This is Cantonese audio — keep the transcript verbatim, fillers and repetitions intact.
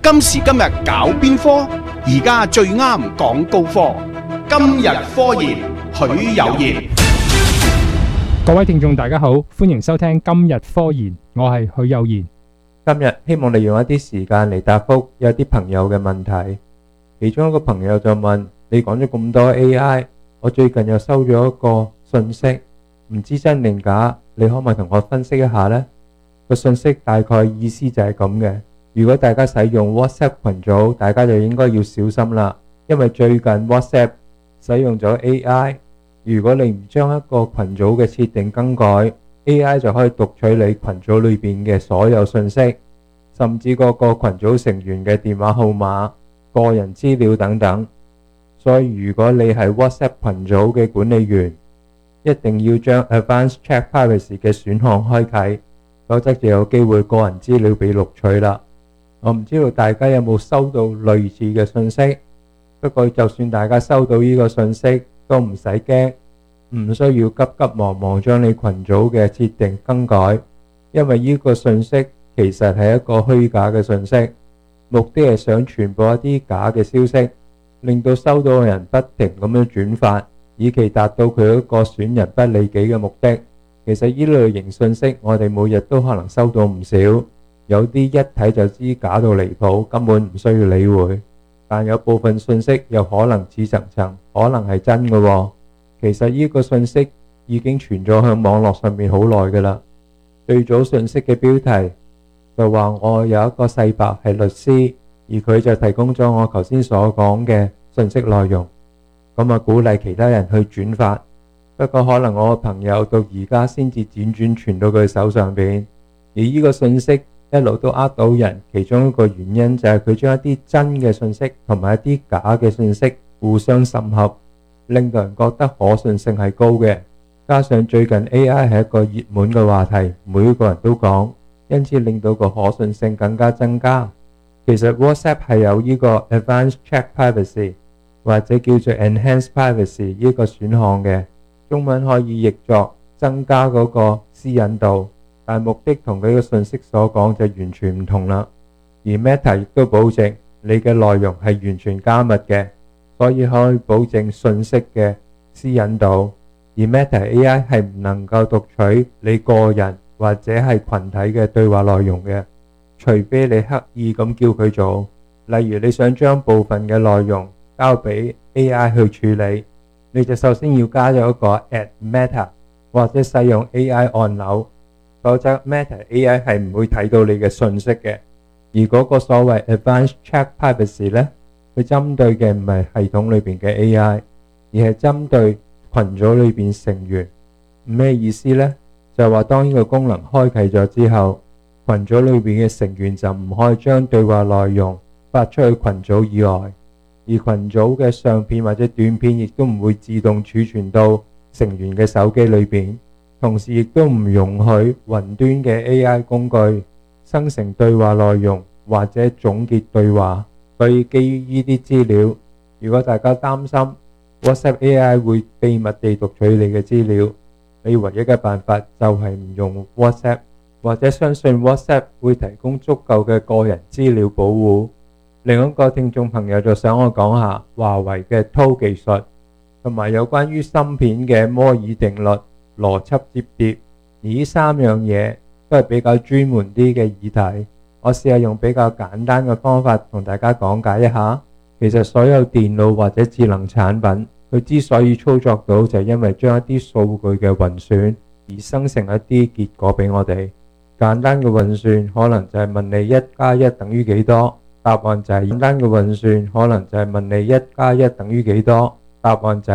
今時今日搞邊科？而家最啱講高科。今日科研，許有賢。 各位聽眾大家好，歡迎收聽今日科研，我係許有賢。 今日希望利用一啲時間嚟答覆有啲朋友嘅問題。其中一個朋友就問：你講咗咁多 A I， 我最近又收咗一個信息，唔知真定假，你可唔可以同我分析一下呢？個信息大概意思就係咁嘅。如果大家使用 WhatsApp 群組，大家就應該要小心啦，因為最近 WhatsApp 使用咗 A I。如果你唔將一個群組嘅設定更改， A I 就可以讀取你群組裏邊嘅所有信息，甚至個個群組成員嘅電話號碼、個人資料等等。所以如果你係 WhatsApp 群組嘅管理員，一定要將 Advanced Check Privacy 嘅選項開啟，否則就有機會個人資料被錄取啦。我唔知道大家有冇收到類似嘅信息，不過就算大家收到呢個信息，都唔使驚，唔需要急急忙忙將你群組嘅設定更改，因為呢個信息其實係一個虛假嘅信息，目的係想傳播一啲假嘅消息，令到收到嘅人不停咁樣轉發，以期達到佢一個損人不利己嘅目的。其實呢類型信息我哋每日都可能收到唔少，有啲一睇就知假到離譜，根本唔需要理會。但有部分信息又可能似層層，可能係真嘅喎。其實呢個信息已經傳咗向網絡上面好耐㗎啦。最早信息嘅標題就話我有一個細伯係律師，而佢就提供咗我頭先所講嘅信息內容，咁啊鼓勵其他人去轉發。不過可能我個朋友到而家先至輾轉傳到佢手上邊，而呢個信息一路都呃到人，其中一個原因就係佢將一啲真嘅信息同埋一啲假嘅信息互相滲合，令到人覺得可信性係高嘅。加上最近 A I 係一個熱門嘅話題，每個人都講，因此令到個可信性更加增加。其實 WhatsApp 係有呢個 Advanced Check Privacy 或者叫做 Enhanced Privacy 呢個選項嘅，中文可以譯作增加嗰個私隱度，但目的同佢嘅信息所講就完全唔同啦。而 Meta 亦都保證你嘅內容係完全加密嘅，所以可以保證信息嘅私隱度。而 Meta A I 係唔能夠讀取你個人或者係群體嘅對話內容嘅，除非你刻意咁叫佢做。例如你想將部分嘅內容交俾 A I 去處理，你就首先要加咗一個 Add Meta 或者使用 A I 按鈕，否則 Meta A I 係唔會睇到你嘅信息嘅。而嗰個所謂 Advanced Check Privacy 呢，佢針對嘅唔係系統裏邊嘅 A I， 而係針對群組裏邊成員。咩意思呢？就係話當呢個功能開啟咗之後，群組裏邊嘅成員就唔可以將對話內容發出去群組以外，而群組嘅相片或者短片亦都唔會自動儲存到成員嘅手機裏邊。同時亦都唔容許雲端嘅 A I 工具生成對話內容或者總結對話。所以基於呢啲資料，如果大家擔心 WhatsApp A I 會秘密地讀取你嘅資料，你唯一嘅辦法就係唔用 WhatsApp， 或者相信 WhatsApp 會提供足夠嘅個人資料保護。另一個聽眾朋友就想我講下華為嘅 T O 技術，同埋有關於芯片嘅摩爾定律、邏輯摺疊，而呢三樣嘢都係比較專門啲嘅議題。我試下用比較簡單嘅方法同大家講解一下。其實所有電腦或者智能產品，佢之所以操作到，就係因為將一啲數據嘅運算而生成一啲結果俾我哋。簡單嘅運算可能就係問你一加一等於幾多，答案就係簡單嘅運算可能就係問你一加一等於幾多，答案就係